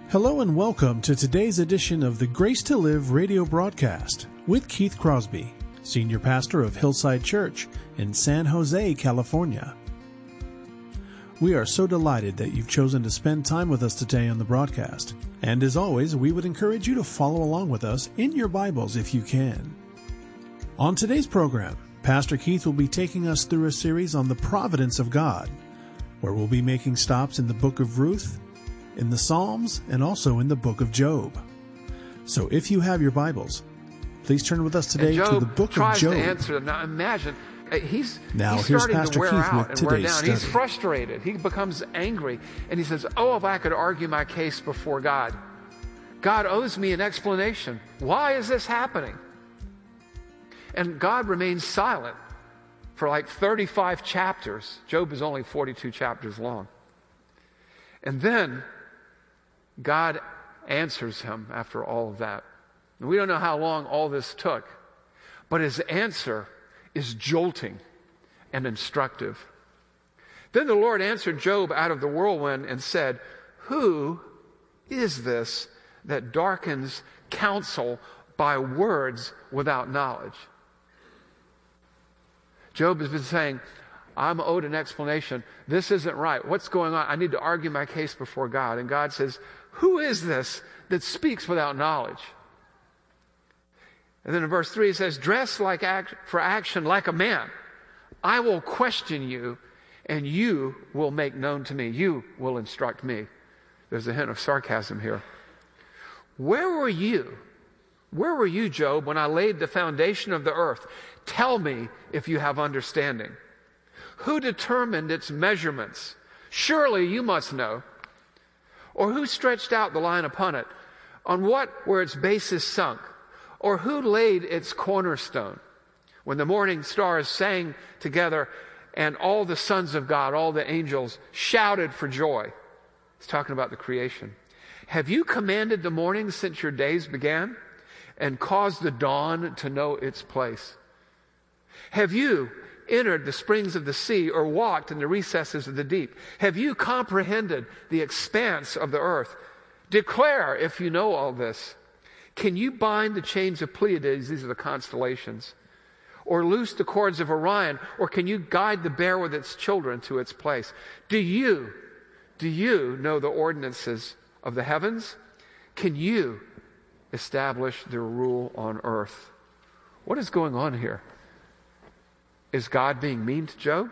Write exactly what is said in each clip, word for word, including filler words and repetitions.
Hello and welcome to today's edition of the Grace to Live radio broadcast with Keith Crosby, Senior Pastor of Hillside Church in San Jose, California. We are so delighted that you've chosen to spend time with us today on the broadcast. And as always, we would encourage you to follow along with us in your Bibles if you can. On today's program, Pastor Keith will be taking us through a series on the providence of God, where we'll be making stops in the book of Ruth, in the Psalms, and also in the book of Job. So if you have your Bibles, please turn with us today to the book of Job. Job tries to answer. Now imagine, he's, now, he's here's starting Pastor to wear Keith out with and wear today's down. study. He's frustrated. He becomes angry. And he says, oh, if I could argue my case before God. God owes me an explanation. Why is this happening? And God remains silent for like thirty-five chapters. Job is only forty-two chapters long. And then God answers him after all of that. And we don't know how long all this took, but his answer is jolting and instructive. Then the Lord answered Job out of the whirlwind and said, who is this that darkens counsel by words without knowledge? Job has been saying, I'm owed an explanation. This isn't right. What's going on? I need to argue my case before God. And God says, who is this that speaks without knowledge? And then in verse three it says, dress like act, for action like a man. I will question you, and you will make known to me. You will instruct me. There's a hint of sarcasm here. Where were you? Where were you, Job, when I laid the foundation of the earth? Tell me if you have understanding. Who determined its measurements? Surely you must know. Or who stretched out the line upon it? On what were its bases sunk? Or who laid its cornerstone? When the morning stars sang together and all the sons of God, all the angels, shouted for joy. He's talking about the creation. Have you commanded the morning since your days began and caused the dawn to know its place? Have you entered the springs of the sea or walked in the recesses of the deep? Have you comprehended the expanse of the earth? Declare if you know all this. Can you bind the chains of Pleiades, these are the constellations, or loose the cords of Orion, or can you guide the bear with its children to its place? Do you, do you know the ordinances of the heavens? Can you establish their rule on earth? What is going on here? Is God being mean to Job?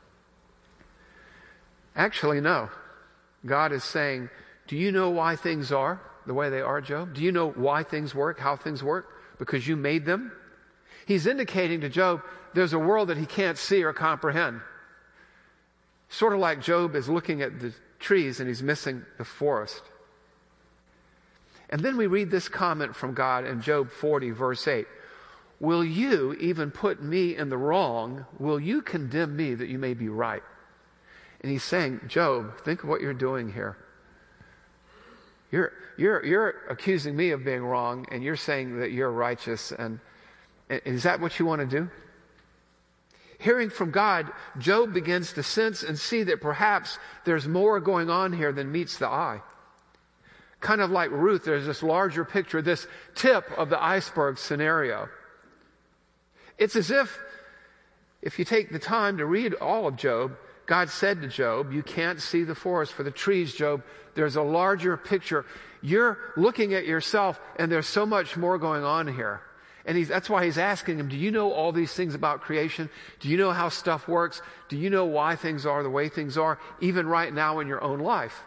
Actually, no. God is saying, do you know why things are the way they are, Job? Do you know why things work, how things work? Because you made them? He's indicating to Job, there's a world that he can't see or comprehend. Sort of like Job is looking at the trees and he's missing the forest. And then we read this comment from God in Job forty, verse eight. Will you even put me in the wrong? Will you condemn me that you may be right? And he's saying, Job, think of what you're doing here. You're, you're, you're accusing me of being wrong, and you're saying that you're righteous. And, and is that what you want to do? Hearing from God, Job begins to sense and see that perhaps there's more going on here than meets the eye. Kind of like Ruth, there's this larger picture, this tip of the iceberg scenario. It's as if, if you take the time to read all of Job, God said to Job, you can't see the forest for the trees, Job. There's a larger picture. You're looking at yourself, and there's so much more going on here. And he's, that's why he's asking him, do you know all these things about creation? Do you know how stuff works? Do you know why things are the way things are, even right now in your own life?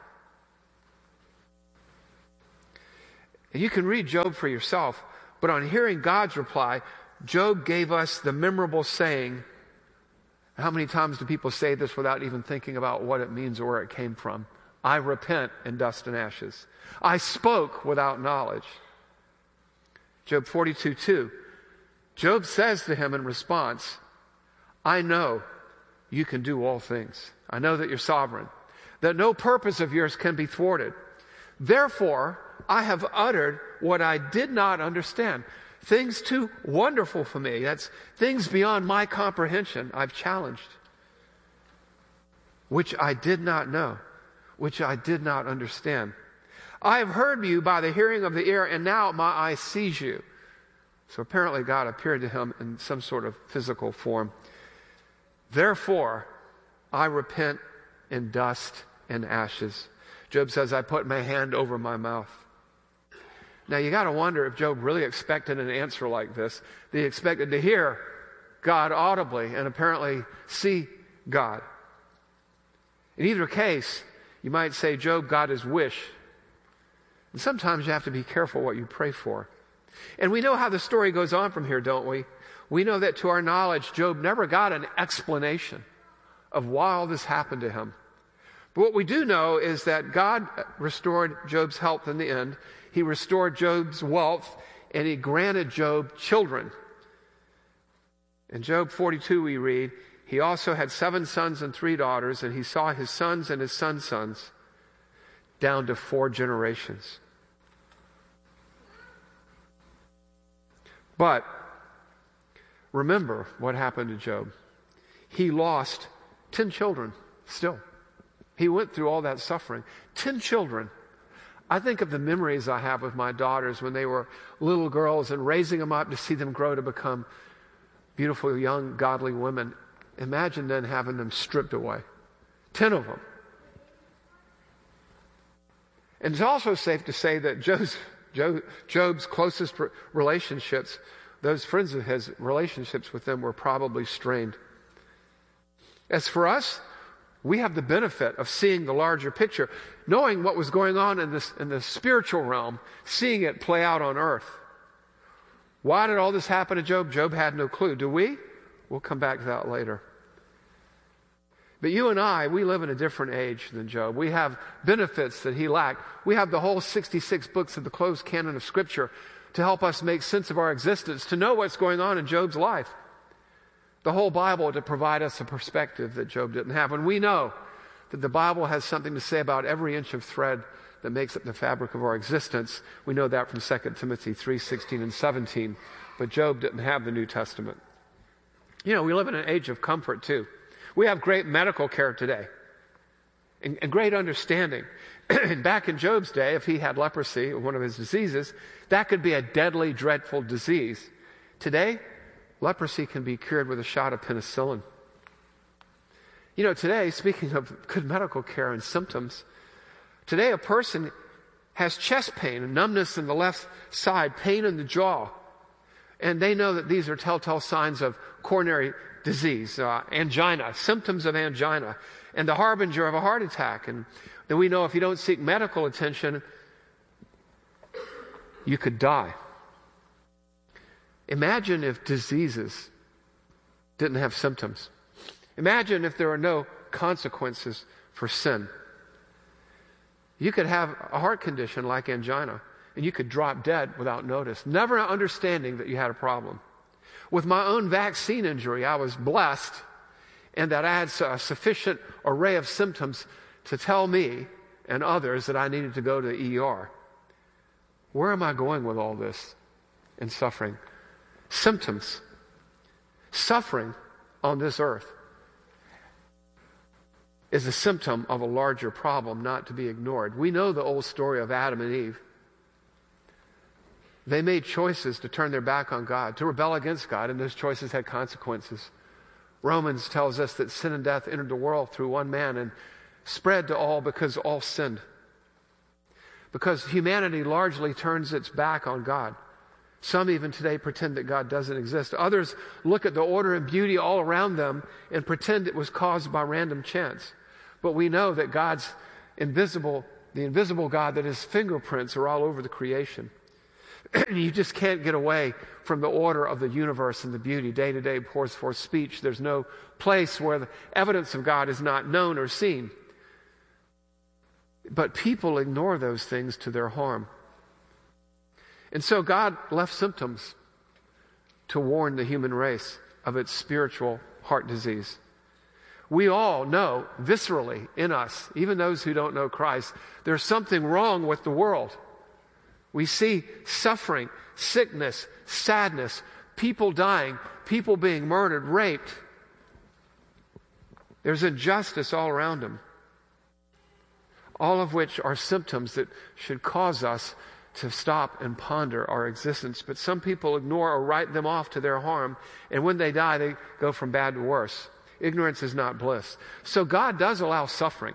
And you can read Job for yourself, but on hearing God's reply, Job gave us the memorable saying. How many times do people say this without even thinking about what it means or where it came from? I repent in dust and ashes. I spoke without knowledge. Job forty-two two. Job says to him in response, I know you can do all things. I know that you're sovereign, that no purpose of yours can be thwarted. Therefore, I have uttered what I did not understand. Things too wonderful for me. That's things beyond my comprehension I've challenged. which I did not know, which I did not understand. I have heard you by the hearing of the ear, and now my eye sees you. So apparently God appeared to him in some sort of physical form. Therefore, I repent in dust and ashes. Job says, I put my hand over my mouth. Now you got to wonder if Job really expected an answer like this. He expected to hear God audibly and apparently see God. In either case, you might say Job got his wish. And sometimes you have to be careful what you pray for. And we know how the story goes on from here, don't we? We know that to our knowledge, Job never got an explanation of why all this happened to him. But what we do know is that God restored Job's health in the end. He restored Job's wealth, and he granted Job children. In Job forty-two we read, he also had seven sons and three daughters, and he saw his sons and his sons' sons down to four generations. But remember what happened to Job. He lost ten children still. He went through all that suffering. Ten children. I think of the memories I have with my daughters when they were little girls and raising them up to see them grow to become beautiful, young, godly women. Imagine then having them stripped away. Ten of them. And it's also safe to say that Job's, Job, Job's closest relationships, those friends of his, relationships with them were probably strained. As for us, we have the benefit of seeing the larger picture, knowing what was going on in this in the spiritual realm, seeing it play out on earth. Why did all this happen to Job? Job had no clue. Do we? We'll come back to that later. But you and I, we live in a different age than Job. We have benefits that he lacked. We have the whole sixty-six books of the closed canon of Scripture to help us make sense of our existence, to know what's going on in Job's life. The whole Bible to provide us a perspective that Job didn't have. And we know that the Bible has something to say about every inch of thread that makes up the fabric of our existence. We know that from Second Timothy three sixteen and seventeen. But Job didn't have the New Testament. You know, we live in an age of comfort too. We have great medical care today and, and great understanding. And back in Job's day, if he had leprosy, one of his diseases, that could be a deadly, dreadful disease. Today, leprosy can be cured with a shot of penicillin. You know, today, speaking of good medical care and symptoms, today a person has chest pain and numbness in the left side, pain in the jaw. And they know that these are telltale signs of coronary disease, uh, angina, symptoms of angina, and the harbinger of a heart attack. And then we know if you don't seek medical attention, you could die. Imagine if diseases didn't have symptoms. Imagine if there are no consequences for sin. You could have a heart condition like angina, and you could drop dead without notice, never understanding that you had a problem. With my own vaccine injury, I was blessed in that I had a sufficient array of symptoms to tell me and others that I needed to go to the E R. Where am I going with all this and suffering? Symptoms. Suffering on this earth is a symptom of a larger problem not to be ignored. We know the old story of Adam and Eve. They made choices to turn their back on God, to rebel against God, and those choices had consequences. Romans tells us that sin and death entered the world through one man and spread to all because all sinned. Because humanity largely turns its back on God. Some even today pretend that God doesn't exist. Others look at the order and beauty all around them and pretend it was caused by random chance. But we know that God's invisible, the invisible God, that his fingerprints are all over the creation. You just can't get away from the order of the universe and the beauty. Day to day pours forth speech. There's no place where the evidence of God is not known or seen. But people ignore those things to their harm. And so God left symptoms to warn the human race of its spiritual heart disease. We all know viscerally in us, even those who don't know Christ, there's something wrong with the world. We see suffering, sickness, sadness, people dying, people being murdered, raped. There's injustice all around them. all of which are symptoms that should cause us to stop and ponder our existence. But some people ignore or write them off to their harm, and when they die, they go from bad to worse. Ignorance is not bliss. So God does allow suffering,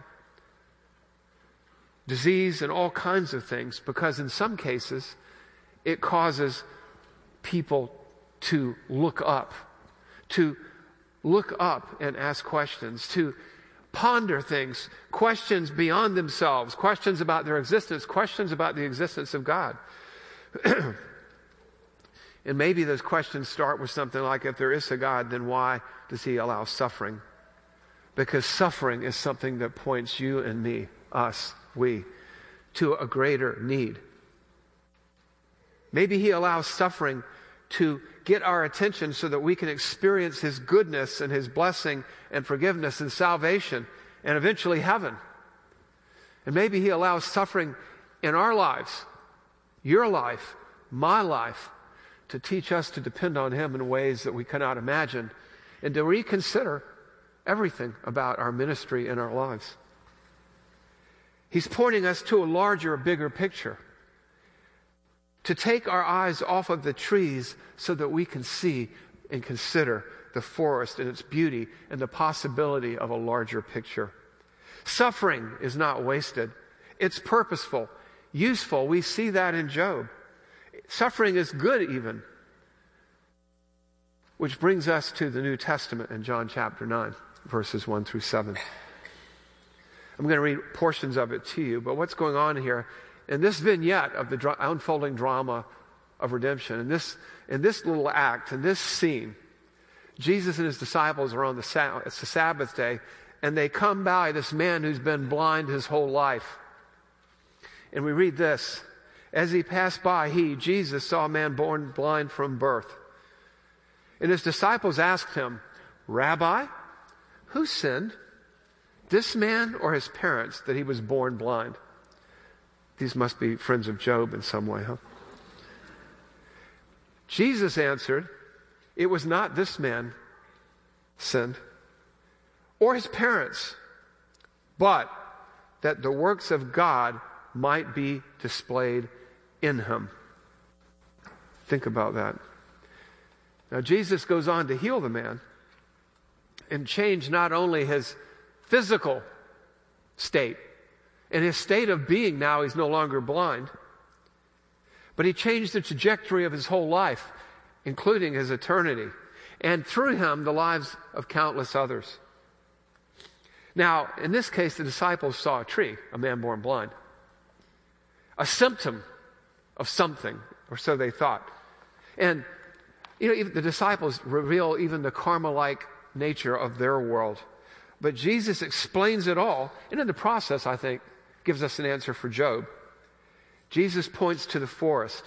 disease, and all kinds of things, because in some cases, it causes people to look up, to look up and ask questions, to ponder things, questions beyond themselves, questions about their existence, questions about the existence of God. And maybe those questions start with something like, if there is a God, then why does he allow suffering? Because suffering is something that points you and me, us, we, to a greater need. Maybe he allows suffering to get our attention so that we can experience his goodness and his blessing and forgiveness and salvation and eventually heaven. And maybe he allows suffering in our lives, your life, my life, to teach us to depend on him in ways that we cannot imagine and to reconsider everything about our ministry and our lives. He's pointing us to a larger, bigger picture, to take our eyes off of the trees so that we can see and consider the forest and its beauty and the possibility of a larger picture. Suffering is not wasted. It's purposeful, useful. We see that in Job. Suffering is good even. Which brings us to the New Testament in John chapter nine, verses one through seven. I'm going to read portions of it to you, but what's going on here in this vignette of the dra- unfolding drama of redemption, in this, in this little act, in this scene, Jesus and his disciples are on the, sa- it's the Sabbath day, and they come by this man who's been blind his whole life. And we read this: as he passed by, he, Jesus, saw a man born blind from birth. And his disciples asked him, Rabbi, who sinned, this man or his parents, that he was born blind? These must be friends of Job in some way, huh? Jesus answered, it was not this man sinned, or his parents, but that the works of God might be displayed in him. Think about that. Now, Jesus goes on to heal the man and change not only his physical state, and his state of being now, he's no longer blind, but he changed the trajectory of his whole life, including his eternity, and through him, the lives of countless others. Now, in this case, the disciples saw a tree, a man born blind, a symptom of something, or so they thought. And, you know, even the disciples reveal even the karma-like nature of their world. But Jesus explains it all, and in the process, I think, gives us an answer for Job. Jesus points to the forest.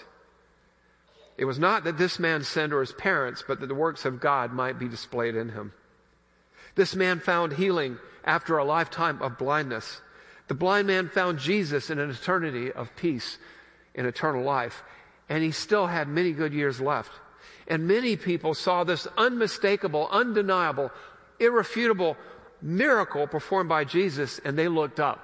It was not that this man sinned or his parents, but that the works of God might be displayed in him. This man found healing after a lifetime of blindness. The blind man found Jesus in an eternity of peace and eternal life, and he still had many good years left. And many people saw this unmistakable, undeniable, irrefutable miracle performed by Jesus, and they looked up.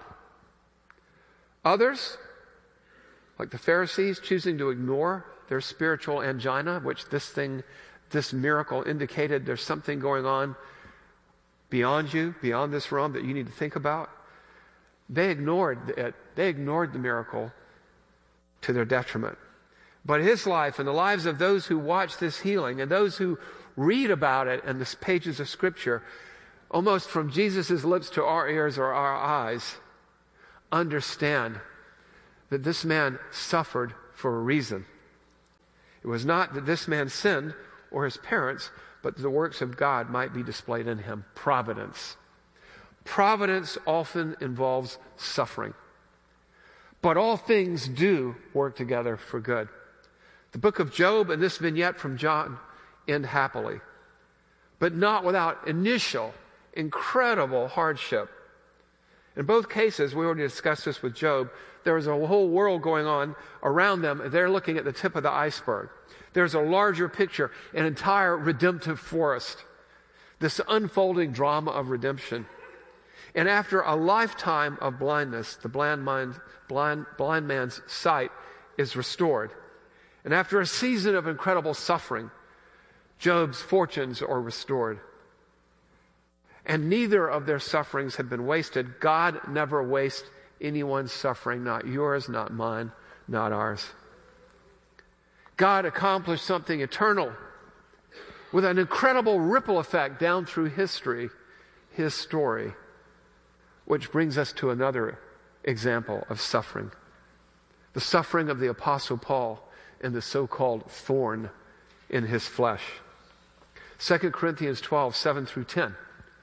Others, like the Pharisees, choosing to ignore their spiritual angina, which this thing, this miracle indicated there's something going on beyond you, beyond this realm that you need to think about. They ignored it. They ignored the miracle to their detriment. But his life and the lives of those who watch this healing and those who read about it in the pages of Scripture, almost from Jesus' lips to our ears or our eyes, understand that this man suffered for a reason. It was not that this man sinned or his parents, but the works of God might be displayed in him. Providence. Providence often involves suffering. But all things do work together for good. The book of Job and this vignette from John end happily, but not without initial, incredible hardship. In both cases, we already discussed this with Job, there was a whole world going on around them. They're looking at the tip of the iceberg. There's a larger picture, an entire redemptive forest, this unfolding drama of redemption. And after a lifetime of blindness, the blind, mind, blind, blind man's sight is restored. And after a season of incredible suffering, Job's fortunes are restored. And neither of their sufferings had been wasted. God never wastes anyone's suffering, not yours, not mine, not ours. God accomplished something eternal with an incredible ripple effect down through history, his story, which brings us to another example of suffering. The suffering of the Apostle Paul and the so-called thorn in his flesh. Second Corinthians twelve, seven through ten.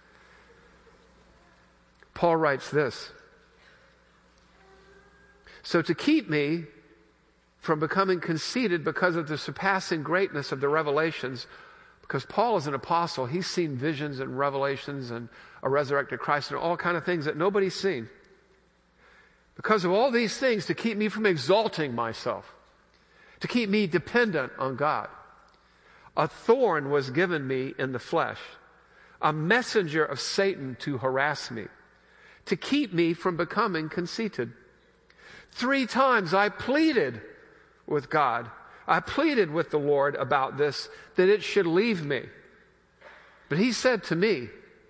Paul writes this: "So to keep me from becoming conceited because of the surpassing greatness of the revelations," because Paul is an apostle, he's seen visions and revelations and a resurrected Christ and all kind of things that nobody's seen. Because of all these things, to keep me from exalting myself, to keep me dependent on God, a thorn was given me in the flesh, a messenger of Satan to harass me, to keep me from becoming conceited. Three times I pleaded with God. I pleaded with the Lord about this, that it should leave me. But he said to me,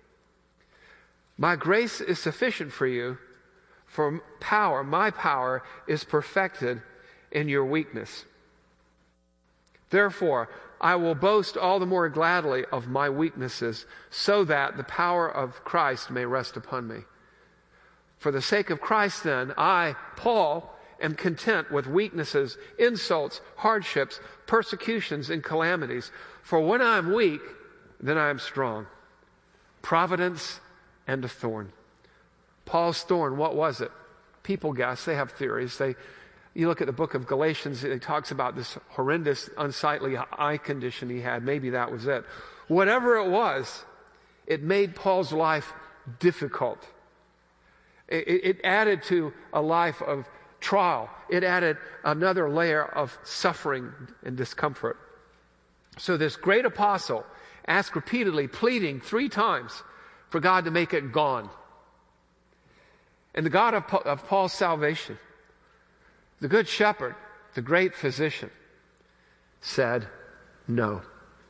"My grace is sufficient for you, for power, my power is perfected in your weakness. Therefore, I will boast all the more gladly of my weaknesses, so that the power of Christ may rest upon me. For the sake of Christ, then, I, Paul, am content with weaknesses, insults, hardships, persecutions, and calamities. For when I am weak, then I am strong." Providence and a thorn. Paul's thorn, what was it? People guess. They have theories. They, you look at the book of Galatians, it talks about this horrendous, unsightly eye condition he had. Maybe that was it. Whatever it was, it made Paul's life difficult. It, it added to a life of trial. It added another layer of suffering and discomfort. So this great apostle asked repeatedly, pleading three times for God to make it gone. And the God of, of Paul's salvation, the good shepherd, the great physician, said no.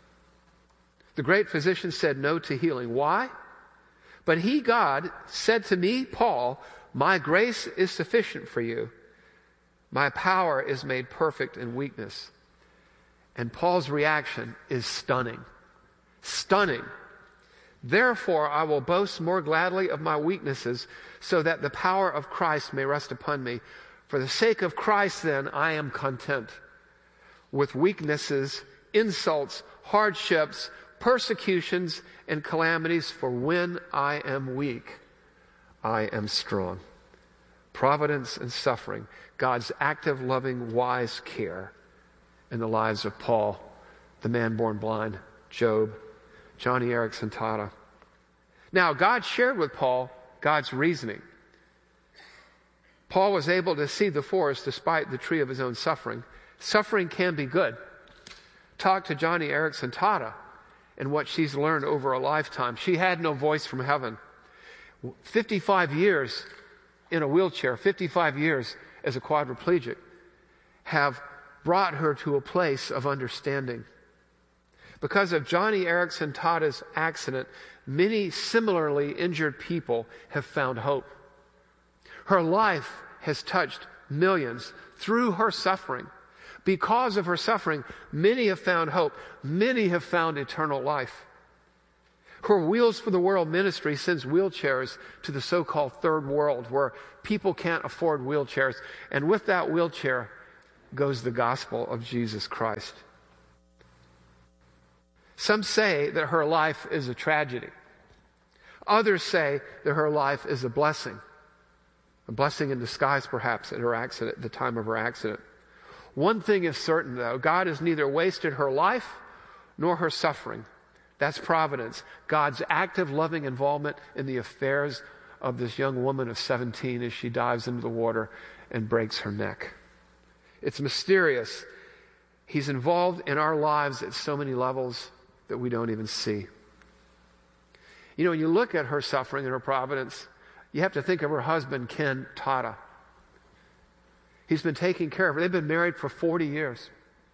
The great physician said no to healing. Why? But he, God, said to me, Paul, "My grace is sufficient for you. My power is made perfect in weakness." And Paul's reaction is stunning. Stunning. "Therefore, I will boast more gladly of my weaknesses, so that the power of Christ may rest upon me. For the sake of Christ, then, I am content with weaknesses, insults, hardships, persecutions, and calamities. For when I am weak, I am strong." Providence and suffering. God's active, loving, wise care in the lives of Paul, the man born blind, Job, Johnny Erickson Tada. Now, God shared with Paul God's reasoning. Paul was able to see the forest despite the tree of his own suffering. Suffering can be good. Talk to Johnny Erickson Tada and what she's learned over a lifetime. She had no voice from heaven. fifty-five years in a wheelchair, fifty-five years as a quadriplegic, have brought her to a place of understanding. Because of Johnny Erickson Tada's accident, many similarly injured people have found hope. Her life has touched millions through her suffering. Because of her suffering, many have found hope. Many have found eternal life. Her Wheels for the World ministry sends wheelchairs to the so-called third world, where people can't afford wheelchairs. And with that wheelchair goes the gospel of Jesus Christ. Some say that her life is a tragedy. Others say that her life is a blessing. A blessing in disguise, perhaps, at her accident, at the time of her accident. One thing is certain, though. God has neither wasted her life nor her suffering. That's providence. God's active, loving involvement in the affairs of this young woman of seventeen as she dives into the water and breaks her neck. It's mysterious. He's involved in our lives at so many levels that we don't even see. You know, when you look at her suffering and her providence, You have to think of her husband, Ken Tada. He's been taking care of her. They've been married for forty years.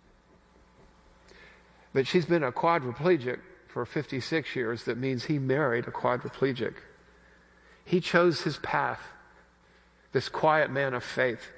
But she's been a quadriplegic for fifty-six years. That means he married a quadriplegic. He chose his path, this quiet man of faith.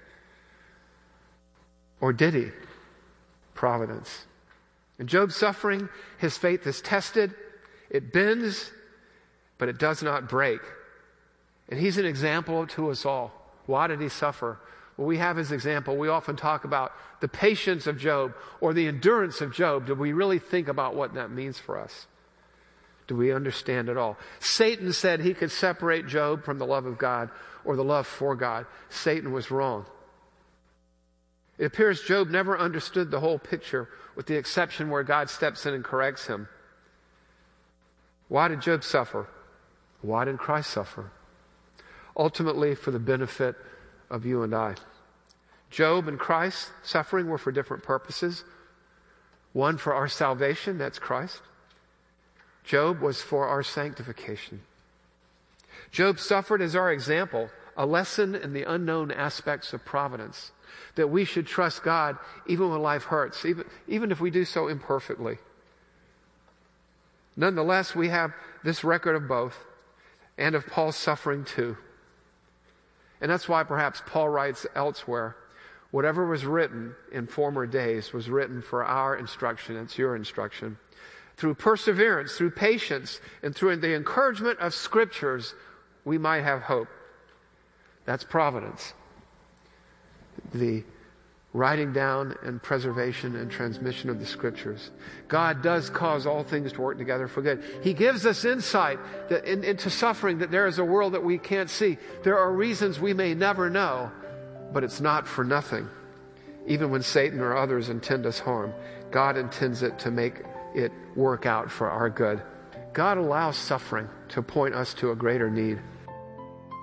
Or did he? Providence. In Job's suffering, his faith is tested. It bends, but it does not break. And he's an example to us all. Why did he suffer? Well, we have his example. We often talk about the patience of Job or the endurance of Job. Do we really think about what that means for us? Do we understand it all? Satan said he could separate Job from the love of God or the love for God. Satan was wrong. It appears Job never understood the whole picture, with the exception where God steps in and corrects him. Why did Job suffer? Why did Christ suffer? Ultimately, for the benefit of you and I. Job and Christ suffering were for different purposes. One for our salvation, that's Christ. Job was for our sanctification. Job suffered as our example, a lesson in the unknown aspects of providence, that we should trust God even when life hurts, even, even if we do so imperfectly. Nonetheless, we have this record of both, and of Paul's suffering too. And that's why perhaps Paul writes elsewhere, whatever was written in former days was written for our instruction. It's your instruction. Through perseverance, through patience, and through the encouragement of scriptures, we might have hope. That's providence. The writing down and preservation and transmission of the scriptures. God does cause all things to work together for good. He gives us insight that in, into suffering, that there is a world that we can't see. There are reasons we may never know, but it's not for nothing. Even when Satan or others intend us harm, God intends it to make it work out for our good. God allows suffering to point us to a greater need.